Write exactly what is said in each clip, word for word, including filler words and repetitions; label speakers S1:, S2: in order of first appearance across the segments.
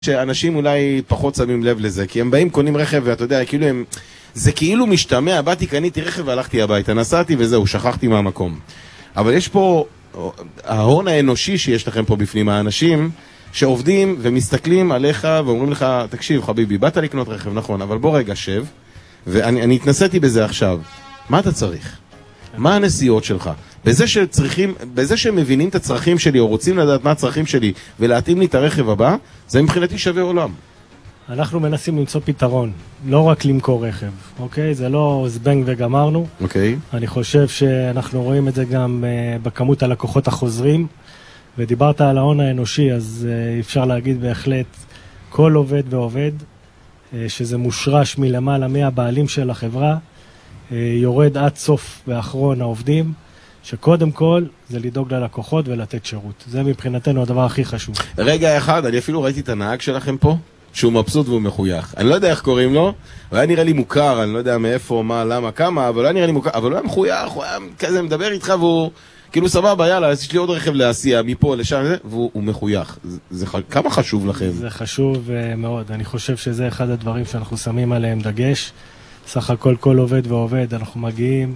S1: שאנשים אולי פחות שמים לב לזה, כי הם באים, קונים רכב, ואתה יודע, כאילו הם... זה כאילו משתמע, באתי, קניתי רכב והלכתי הביתה, נסעתי וזהו, שכחתי מהמקום. אבל יש פה, ההון האנושי שיש לכם פה בפנים, האנשים שעובדים ומסתכלים עליך ואומרים לך, תקשיב חביבי, באת לקנות רכב, נכון, אבל בוא רגע שב, ואני אני התנסיתי בזה עכשיו. מה אתה צריך? מה הנסיעות שלך? בזה שצריכים, בזה שהם מבינים את הצרכים שלי, או רוצים לדעת מה הצרכים שלי, ולהתאים לי את הרכב הבא, זה מבחינתי שווה עולם.
S2: אנחנו מנסים למצוא פתרון, לא רק למכור רכב, אוקיי? זה לא זבנג וגמרנו.
S1: אוקיי.
S2: אני חושב שאנחנו רואים את זה גם uh, בכמות הלקוחות החוזרים, ודיברת על ההון האנושי, אז uh, אפשר להגיד בהחלט, כל עובד ועובד, uh, שזה מושרש מלמעלה מהבעלים של החברה, uh, יורד עד סוף ואחרון העובדים, שקודם כל זה לדאוג ללקוחות ולתת שירות. זה מבחינתנו הדבר הכי חשוב. רגע
S1: אחד, אני אפילו ראיתי את הנהג שלכם פה, שהוא מבסוט והוא מחוייך. אני לא יודע איך קוראים לו, הוא היה נראה לי מוכר, אני לא יודע מאיפה, מה, למה, כמה, אבל הוא היה נראה לי מוכר, אבל הוא היה מחוייך, הוא היה כזה מדבר איתך והוא, כאילו סבבה, יאללה, יש לי עוד רכב להסיע, מפה לשם, והוא מחוייך. זה, זה, כמה חשוב לכם?
S2: זה חשוב uh, מאוד. אני חושב שזה אחד הדברים שאנחנו שמים עליהם דגש. סך הכל כל עובד ועובד, אנחנו מגיעים,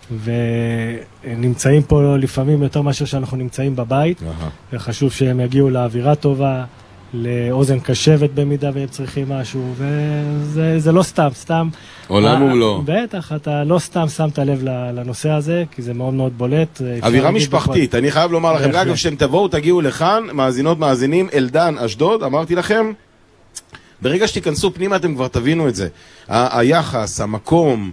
S2: ונמצאים פה לפעמים יותר מאשר שאנחנו נמצאים בבית, וחשוב שהם יגיעו לאווירה טובה, לאוזן קשבת במידה והם צריכים משהו, וזה זה לא סתם, סתם.
S1: עולם ומלואו.
S2: בטח, אתה לא סתם שמת לב לנושא הזה, כי זה מאוד מאוד בולט.
S1: אווירה משפחתית, אני חייב לומר לכם, רק כשאתם תבואו, תגיעו לכאן, מאזינות, מאזינים, אלדן, אשדוד, אמרתי לכם, ברגע שתיכנסו פנימה אתם כבר תבינו את זה. היחס, המקום,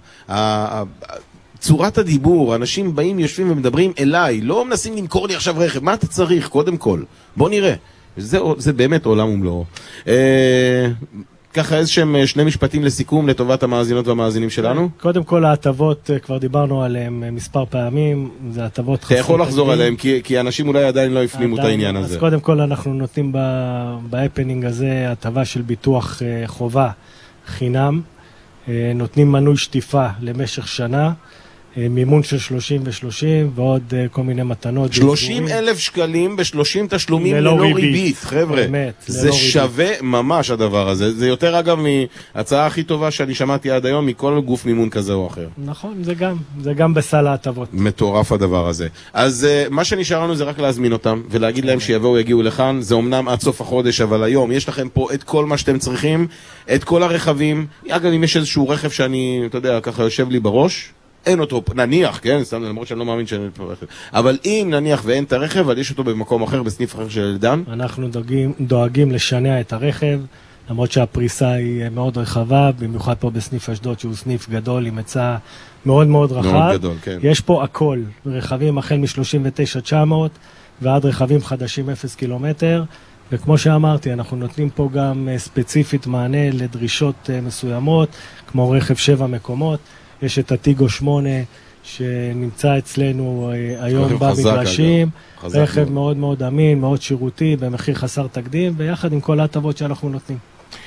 S1: צורת הדיבור, אנשים באים, יושבים ומדברים אליי, לא מנסים למכור לי עכשיו רכב, מה אתה צריך? קודם כל, בוא נראה. זה, זה באמת עולם ומלואו. אה, ככה איזשהם שני משפטים לסיכום לטובת המאזינות והמאזינים שלנו?
S2: קודם כל ההטבות, כבר דיברנו עליהם מספר פעמים, זה הטבות חסרות.
S1: אתה יכול לחזור עליהם, כי, כי אנשים אולי עדיין לא הפנימו את העניין הזה.
S2: אז קודם כל אנחנו נותנים בהפנינג הזה הטבה של ביטוח חובה חינם, נותנים מנוי שטיפה למשך שנה, מימון של שלושים ושלושים ועוד כל מיני מתנות.
S1: שלושים אלף שקלים בשלושים תשלומים ללא ריבית, חבר'ה. זה שווה ממש הדבר הזה. זה יותר אגב מההצעה הכי טובה שאני שמעתי עד היום מכל גוף מימון כזה או אחר.
S2: נכון, זה גם, זה גם בסל ההטבות.
S1: מטורף הדבר הזה. אז מה שנשאר לנו זה רק להזמין אותם ולהגיד להם שיבואו יגיעו לכאן. זה אומנם עד סוף החודש, אבל היום יש לכם פה את כל מה שאתם צריכים, את כל הרכבים. אגב, אם יש איזשהו רכב שאני, אתה יודע, ככה יושב לי בראש, אין אותו, נניח, כן, סתם, למרות שאני לא מאמין שאין פה רכב. אבל אם נניח ואין את הרכב, אבל יש אותו במקום אחר, בסניף אחר של אלדן.
S2: אנחנו דואגים, דואגים לשנע את הרכב, למרות שהפריסה היא מאוד רחבה, במיוחד פה בסניף אשדוד, שהוא סניף גדול, עם היצע מאוד מאוד רחב.
S1: מאוד גדול, כן.
S2: יש פה הכל, רכבים החל מ-שלושים ותשע תשע מאות, ועד רכבים חדשים אפס קילומטר, וכמו שאמרתי, אנחנו נותנים פה גם ספציפית מענה לדרישות מסוימות, כמו רכב שבע מקומות. יש את הטיגו שמונה שנמצא אצלנו היום במגרשים, רכב מאוד מאוד אמין, מאוד שירותי, במחיר חסר תקדים, ויחד עם כל ההטבות שאנחנו נותנים.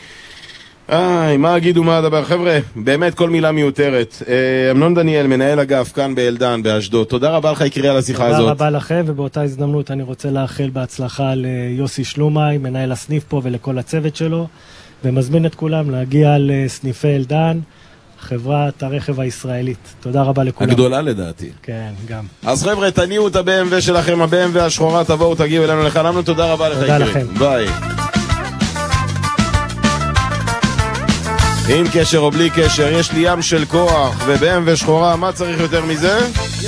S1: איי, מה אגיד ומה הדבר? חבר'ה, באמת כל מילה מיותרת. אמנון דניאל, מנהל אגף כאן באלדן, באשדוד. תודה רבה לך, יקרי, על השיחה הזאת.
S2: תודה רבה לכם, ובאותה הזדמנות אני רוצה לאחל בהצלחה ליוסי שלומי, מנהל הסניף פה ולכל הצוות שלו, ומזמין את כולם להגיע לסניפי אלדן, חברת הרכב הישראלית. תודה רבה לכולם.
S1: הגדולה לדעתי.
S2: כן, גם.
S1: אז חבר'ה, תניעו את ה-בי אם דאבליו שלכם, ה-בי אם דאבליו השחורה, תבואו, תגיעו אלינו לחלמנו, תודה רבה לך.
S2: תודה לכם.
S1: ביי. עם קשר או בלי קשר, יש לי ים של כוח, וב-בי אם דאבליו שחורה, מה צריך יותר מזה?